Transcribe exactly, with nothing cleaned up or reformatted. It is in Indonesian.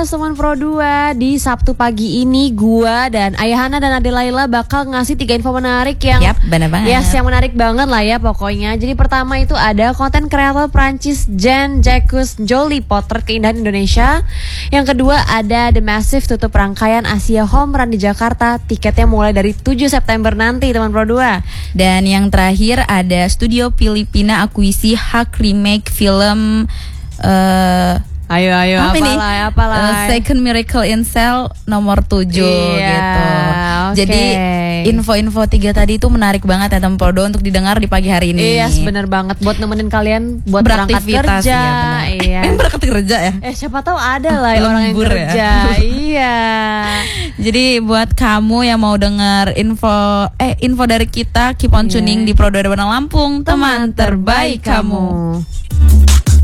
teman Pro dua. Di Sabtu pagi ini gua dan Ayahana dan Ade Laila bakal ngasih tiga info menarik yang Yap, bener banget. Yes, yang menarik banget lah ya pokoknya. Jadi pertama itu ada konten kreator Prancis Jean Jacques Joly potret keindahan Indonesia. Yang kedua ada The Massive tutup rangkaian Asia Home Run di Jakarta. Tiketnya mulai dari tujuh September nanti teman Pro dua. Dan yang terakhir ada studio Filipina akuisi hak remake film uh, Ayo ayo apa apalah nih? apalah Uh, Second Miracle in Cell nomor tujuh iya, gitu. Okay. Jadi info-info tiga tadi itu menarik banget ya teman Pro dua untuk didengar di pagi hari ini. Iya, yes, bener banget buat nemenin kalian buat berangkat kerja. Ya, iya. Eh, berangkat kerja ya? Eh siapa tahu ada lah orang yang kerja. Ya? Iya. Jadi buat kamu yang mau dengar info eh info dari kita, keep on tuning yeah. di Pro dua Bandung Lampung, teman, teman terbaik kamu. kamu.